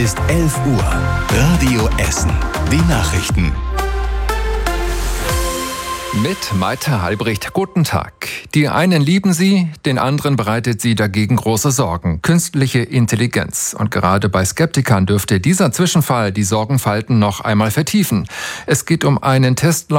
Ist 11 Uhr. Radio Essen. Die Nachrichten. Mit Maite Halbricht. Guten Tag. Die einen lieben sie, den anderen bereitet sie dagegen große Sorgen. Künstliche Intelligenz. Und gerade bei Skeptikern dürfte dieser Zwischenfall die Sorgenfalten noch einmal vertiefen. Es geht um einen Testlauf